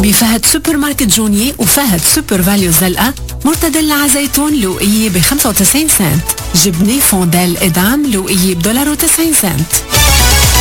بفهد سوبر ماركت جونيي وفهد سوبر فاليو زلقة مرتدلة زيتون لوقية ب 95 سنت. جبنة فونديل إدام لوقية $1.90.